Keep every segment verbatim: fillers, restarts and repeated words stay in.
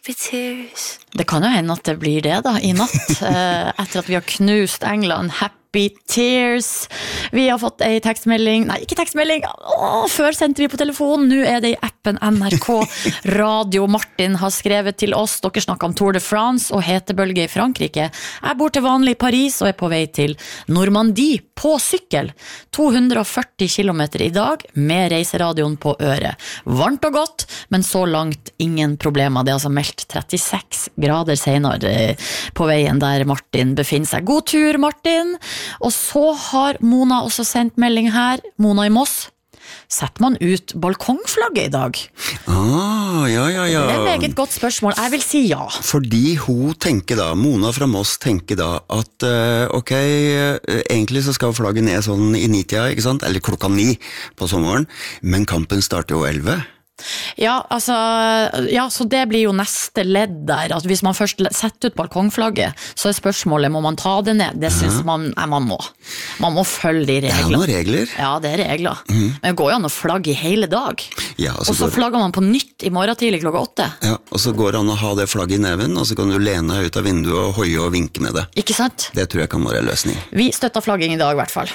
happy tears. Det kan jo hende at det blir det da, i natt, etter at vi har knust England. Happy tears. Vi har fått en tekstmelding, nei, ikke tekstmelding, Åh, før sendte vi på telefon, nå er det i appen N R K Radio. Martin har skrevet til oss, dere snakker om Tour de France og hetebølge i Frankrike. Jeg bor til vanlig i Paris og er på vei til Normandie på sykkel. to hundre og førti kilometer i dag med reiseradioen på øret. Varmt og godt, men så langt ingen problemer. Det er altså meldt trettiseks grader senere på veien der Martin befinner seg. God tur, Martin! Og så har Mona også sendt melding her, Mona i Moss. Setter man ut balkongflagget i dag? Ah, ja, ja, ja. Det er et meget godt spørsmål, jeg vil si ja. Fordi hun tenker da, Mona fra Moss tenker da at uh, ok, uh, egentlig så skal flagget ned sånn i nitida, ikke sant? Eller klokka ni på sommeren, men kampen starter jo elleve. Ja, altså, ja, så det blir jo neste ledd der, at hvis man først setter ut balkongflagget, så er spørsmålet, må man ta det ned? Det synes man, nei, man må. Man må følge de reglene. Det er noen regler. Ja, det er regler. Mm. Men det går jo an å flagge i hele dag. Ja, og så, og så går... flagger man på nytt i morgen tidlig klokka åtte. Ja, og så går det an å ha det flagget i neven, og så kan du lene ut av vinduet og hoie og vinke med det. Ikke sant? Det tror jeg kan være en løsning. Vi støtter flagging i dag i hvert fall.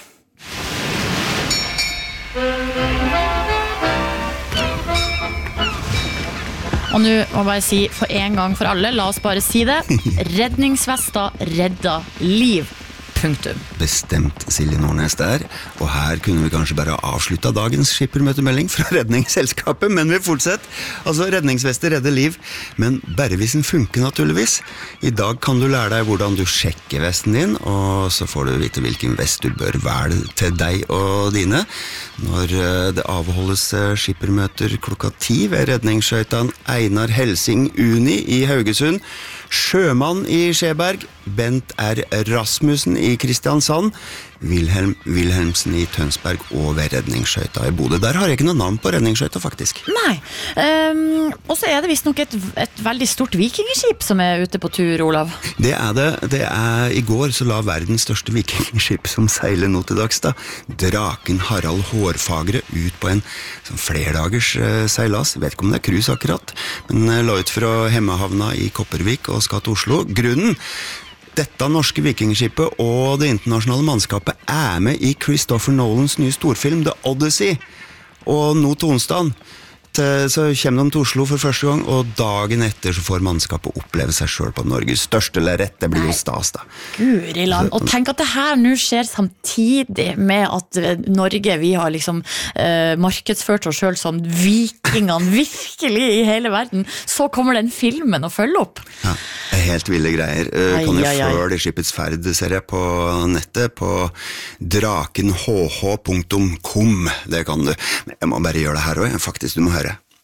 Og nå må jeg bare si for en gang for alle, la oss bare si det. Redningsvester redda liv. Punktum. Bestemt, Silje Nordnes der. Og her kunne vi kanskje bare avslutta dagens skippermøtemelding fra redningsselskapet, men vi fortsetter. Altså, redningsvester redder liv, men bare hvis den funker naturligvis. I dag kan du lære deg hvordan du sjekker vesten din, og så får du vite hvilken vest du bør velge til deg og dine. Når det avholdes skippermøter klokka ti ved redningsskøyten Einar Helsing Uni i Haugesund, Sjømann i Skjeberg, Bent R. Rasmussen i Kristiansand, Wilhelm Wilhelmsen i Tønsberg og ved redningsskøyta i Bodø. Der har jeg ikke noe navn på redningsskøyta, faktisk. Nei, um, og så er det visst nok et, et veldig stort vikingskip som er ute på tur, Olav. Det er det. Det er, i går så la verdens største vikingskip som seiler nå til dags da, Draken Harald Hårfagre ut på en sånn flerdagers uh, seilas. Jeg vet ikke om det er cruise akkurat, men uh, la ut fra Hemmehavna i Kopervik og skal til Oslo. Grunnen, dette norske vikingskipet og det internasjonale mannskapet er med i Christopher Nolans nye storfilm The Odyssey, og nå til onsdagen så kommer de til Oslo for første gang, og dagen etter så får mannskapet oppleve seg selv på Norges største lerret. Det blir jo stas da. Guri land, og tenk at det her nå skjer samtidig med at Norge, vi har liksom eh, markedsført oss selv som vikingene virkelig i hele verden, så kommer den filmen å følge opp. Ja, det er helt ville greier. Uh, ai, kan jeg ai, ai. følge Skipets Ferd, ser jeg på nettet, på draken h h punktum com. Det kan du. Men jeg må bare gjøre det her også, faktisk, du må høre.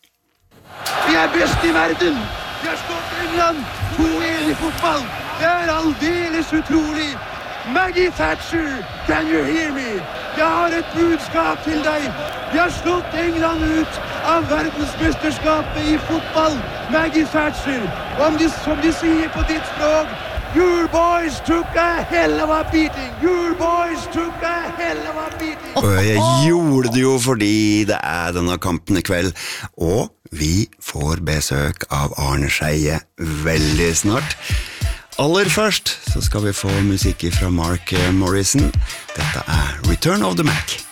Vi er best i verden! Vi har slått England to en i fotball! Det er aldeles utrolig! Maggie Thatcher, can you hear me? Jeg har et budskap til deg! Vi har slått England ut av verdensmesterskapet i fotball! Maggie Thatcher, om de, som de sier på ditt språk, your boys took a hell of a beating! Your boys took a hell of a beating! Og jeg gjorde det jo fordi det er denne kampen i kveld, og vi får besøk av Arne Scheie veldig snart. Aller først så skal vi få musikk fra Mark Morrison. Dette er Return of the Mac.